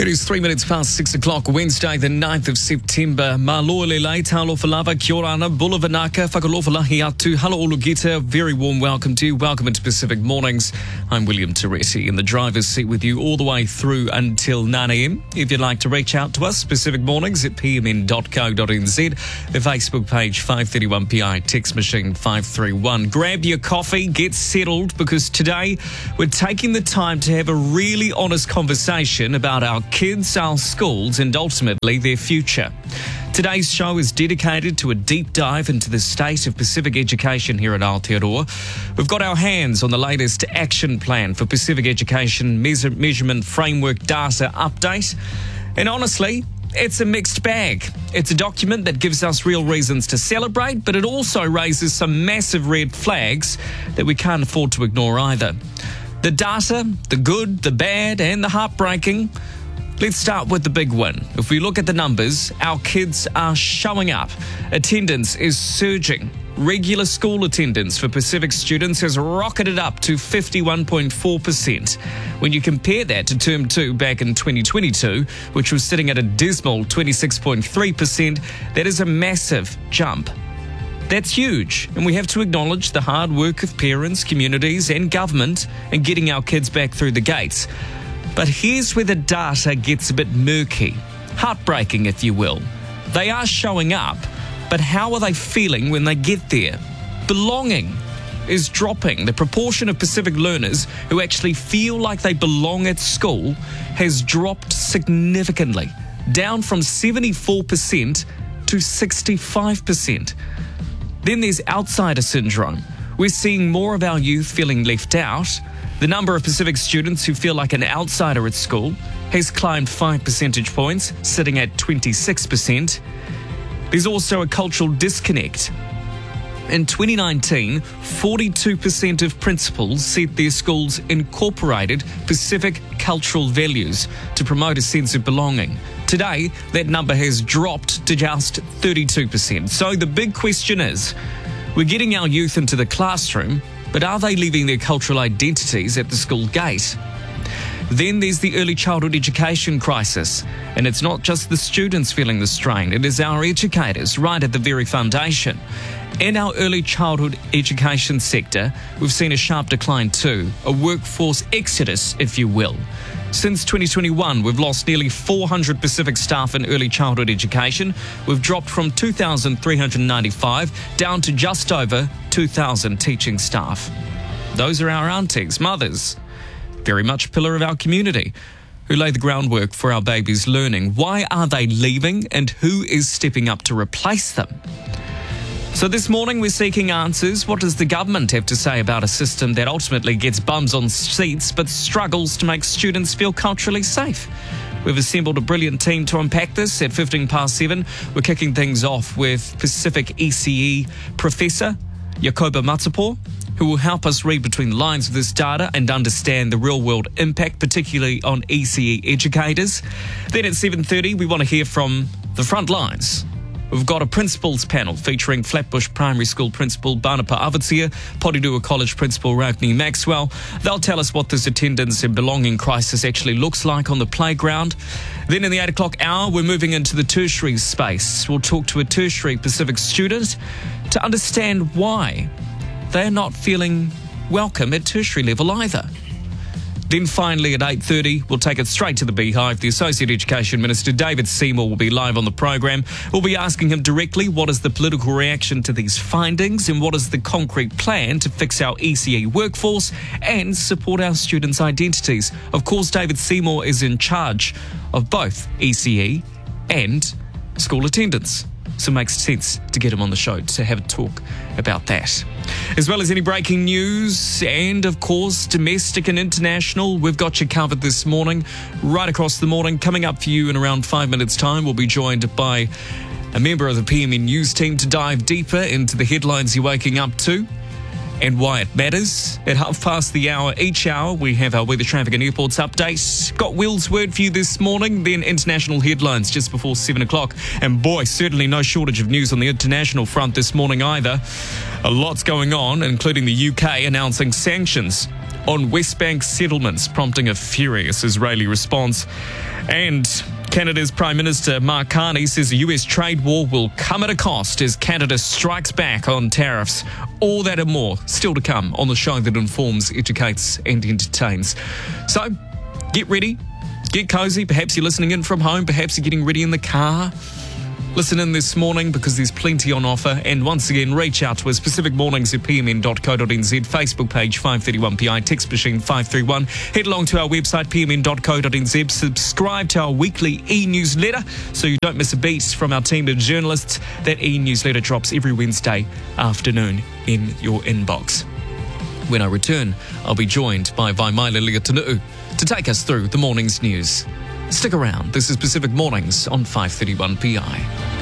It is 3 minutes past 6 o'clock, Wednesday, the 9th of September. Malo lelei, talofa lava, kia ora ana, bula vanaka, whakalofa lahi atu, hala olugita. Very warm welcome to you. Welcome into Pacific Mornings. I'm William Toretti in the driver's seat with you all the way through until 9 a.m. If you'd like to reach out to us, Pacific Mornings at pmn.co.nz, the Facebook page 531PI, text machine 531. Grab your coffee, get settled, because today we're taking the time to have a really honest conversation about our kids, our schools, and ultimately their future. Today's show is dedicated to a deep dive into the state of Pacific education here at Aotearoa. We've got our hands on the latest action plan for Pacific Education Measurement Framework Data Update. And honestly, it's a mixed bag. It's a document that gives us real reasons to celebrate, but it also raises some massive red flags that we can't afford to ignore either. The data, the good, the bad, and the heartbreaking. Let's start with the big one. If we look at the numbers, our kids are showing up. Attendance is surging. Regular school attendance for Pacific students has rocketed up to 51.4%. When you compare that to Term 2 back in 2022, which was sitting at a dismal 26.3%, that is a massive jump. That's huge, and we have to acknowledge the hard work of parents, communities, and government in getting our kids back through the gates. But here's where the data gets a bit murky, heartbreaking if you will. They are showing up, but how are they feeling when they get there? Belonging is dropping. The proportion of Pacific learners who actually feel like they belong at school has dropped significantly, down from 74% to 65%. Then there's outsider syndrome. We're seeing more of our youth feeling left out. The number of Pacific students who feel like an outsider at school has climbed 5 percentage points, sitting at 26%. There's also a cultural disconnect. In 2019, 42% of principals said their schools incorporated Pacific cultural values to promote a sense of belonging. Today, that number has dropped to just 32%. So the big question is, we're getting our youth into the classroom, but are they leaving their cultural identities at the school gate? Then there's the early childhood education crisis. And it's not just the students feeling the strain, it is our educators right at the very foundation. In our early childhood education sector, we've seen a sharp decline too, a workforce exodus, if you will. Since 2021, we've lost nearly 400 Pacific staff in early childhood education. We've dropped from 2,395 down to just over 2,000 teaching staff. Those are our aunties, mothers, very much a pillar of our community, who lay the groundwork for our babies' learning. Why are they leaving, and who is stepping up to replace them? So this morning we're seeking answers. What does the government have to say about a system that ultimately gets bums on seats but struggles to make students feel culturally safe? We've assembled a brilliant team to unpack this. At 15 past 7, we're kicking things off with Pacific ECE Professor Jacoba Matapo, who will help us read between the lines of this data and understand the real-world impact, particularly on ECE educators. Then at 7:30, we want to hear from the front lines. We've got a principals panel featuring Flatbush Primary School Principal Banapa Avatia, Porirua College Principal Ragni Maxwell. They'll tell us what this attendance and belonging crisis actually looks like on the playground. Then in the 8 o'clock hour, we're moving into the tertiary space. We'll talk to a tertiary Pacific student to understand why they're not feeling welcome at tertiary level either. Then finally at 8:30, we'll take it straight to the Beehive. The Associate Education Minister, David Seymour, will be live on the program. We'll be asking him directly what is the political reaction to these findings and what is the concrete plan to fix our ECE workforce and support our students' identities. Of course, David Seymour is in charge of both ECE and school attendance. So it makes sense to get him on the show to have a talk about that. As well as any breaking news and, of course, domestic and international, we've got you covered this morning, right across the morning. Coming up for you in around 5 minutes' time, we'll be joined by a member of the PMN News team to dive deeper into the headlines you're waking up to and why it matters. At 1:30 each hour, we have our weather, traffic and airports update. Got Will's word for you this morning, then international headlines just before 7 o'clock. And boy, certainly no shortage of news on the international front this morning either. A lot's going on, including the UK announcing sanctions on West Bank settlements, prompting a furious Israeli response. And Canada's Prime Minister Mark Carney says the US trade war will come at a cost as Canada strikes back on tariffs. All that and more still to come on the show that informs, educates and entertains. So get ready, get cozy. Perhaps you're listening in from home, perhaps you're getting ready in the car. Listen in this morning because there's plenty on offer. And once again, reach out to us, pacificmornings@pmn.co.nz, Facebook page 531PI, text machine 531. Head along to our website, pmn.co.nz. Subscribe to our weekly e-newsletter so you don't miss a beat from our team of journalists. That e-newsletter drops every Wednesday afternoon in your inbox. When I return, I'll be joined by Vaimaile Leotunu'u to take us through the morning's news. Stick around. This is Pacific Mornings on 531 PI.